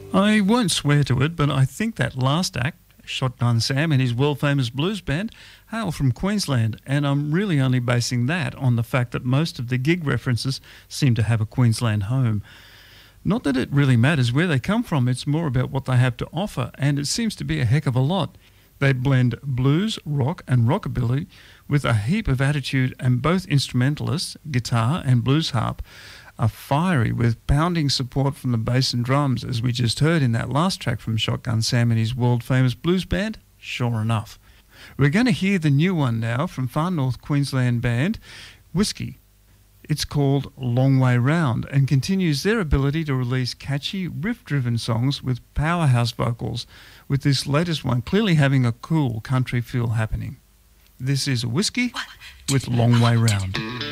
I won't swear to it, but I think that last act, Shotgun Sam and his world-famous blues band, hail from Queensland, and I'm really only basing that on the fact that most of the gig references seem to have a Queensland home. Not that it really matters where they come from, it's more about what they have to offer, and it seems to be a heck of a lot. They blend blues, rock and rockabilly with a heap of attitude, and both instrumentalists, guitar and blues harp, are fiery with pounding support from the bass and drums, as we just heard in that last track from Shotgun Sam and his world-famous blues band, Sure Enough. We're going to hear the new one now from Far North Queensland band Whiskey. It's called Long Way Round and continues their ability to release catchy, riff-driven songs with powerhouse vocals, with this latest one clearly having a cool country feel happening. This is Whiskey with Long Way Round.